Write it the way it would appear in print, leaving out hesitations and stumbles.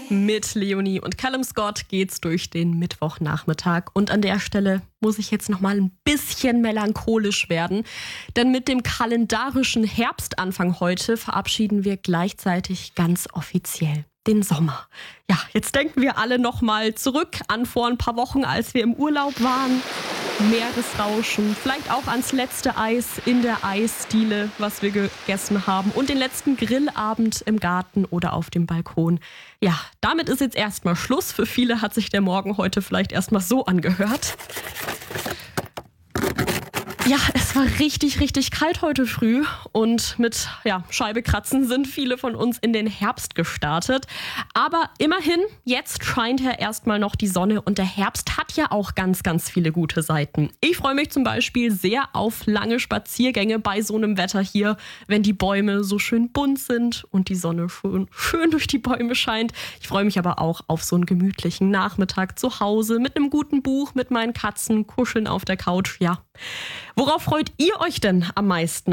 Mit Leonie und Callum Scott geht's durch den Mittwochnachmittag. Und an der Stelle muss ich jetzt noch mal ein bisschen melancholisch werden. Denn mit dem kalendarischen Herbstanfang heute verabschieden wir gleichzeitig ganz offiziell den Sommer. Ja, jetzt denken wir alle noch mal zurück an vor ein paar Wochen, als wir im Urlaub waren. Meeresrauschen, vielleicht auch ans letzte Eis in der Eisdiele, was wir gegessen haben, und den letzten Grillabend im Garten oder auf dem Balkon. Ja, damit ist jetzt erstmal Schluss. Für viele hat sich der Morgen heute vielleicht erstmal so angehört. Ja, es war richtig, richtig kalt heute früh und mit Scheibe kratzen sind viele von uns in den Herbst gestartet. Aber immerhin, jetzt scheint ja erstmal noch die Sonne und der Herbst hat ja auch ganz, ganz viele gute Seiten. Ich freue mich zum Beispiel sehr auf lange Spaziergänge bei so einem Wetter hier, wenn die Bäume so schön bunt sind und die Sonne schön durch die Bäume scheint. Ich freue mich aber auch auf so einen gemütlichen Nachmittag zu Hause mit einem guten Buch, mit meinen Katzen, kuscheln auf der Couch, ja. Worauf freut ihr euch denn am meisten?